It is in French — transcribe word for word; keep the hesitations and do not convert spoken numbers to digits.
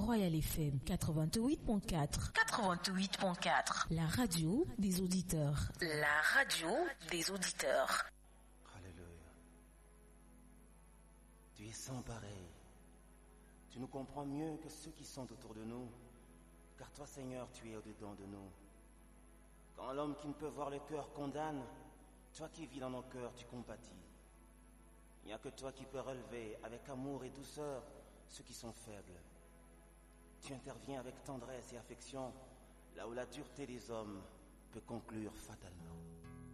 Royal F M quatre-vingt-huit point quatre. quatre-vingt-huit point quatre. La radio des auditeurs. La radio des auditeurs. Alléluia. Tu es sans pareil. Tu nous comprends mieux que ceux qui sont autour de nous. Car toi, Seigneur, tu es au-dedans de nous. Quand l'homme qui ne peut voir le cœur condamne, toi qui vis dans nos cœurs, tu compatis. Il n'y a que toi qui peux relever avec amour et douceur ceux qui sont faibles. Tu interviens avec tendresse et affection là où la dureté des hommes peut conclure fatalement.